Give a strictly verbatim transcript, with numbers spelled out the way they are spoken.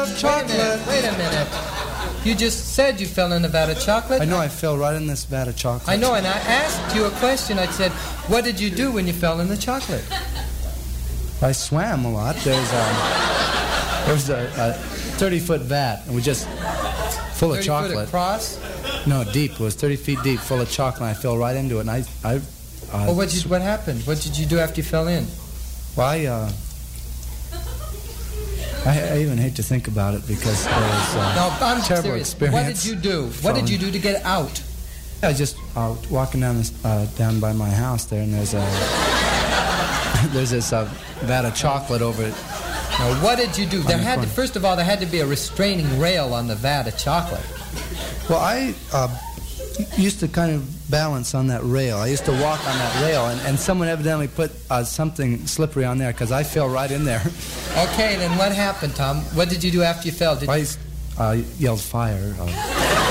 Chocolate. Wait a minute, wait a minute. You just said you fell in a vat of chocolate. I know, I fell right in this vat of chocolate. I know, and I asked you a question. I said, what did you do when you fell in the chocolate? I swam a lot. There's a, there was a thirty-foot vat, and we just full of chocolate. thirty foot across? No, deep. It was thirty feet deep, full of chocolate, and I fell right into it, and I... I uh, well, what, did, what happened? What did you do after you fell in? Well, I... Uh, I, I even hate to think about it because it was uh, no, I'm terrible serious. experience. What did you do? What did you do to get out? I was just uh, walking down this, uh, down by my house there, and there's a there's this uh, vat of chocolate over it. Now, what did you do? There the had to, corner. first of all, there had to be a restraining rail on the vat of chocolate. Well, I uh, used to kind of balance on that rail. I used to walk on that rail, and, and someone evidently put uh, something slippery on there because I fell right in there. Okay, then what happened, Tom? What did you do after you fell? Did I uh, yelled fire. Uh,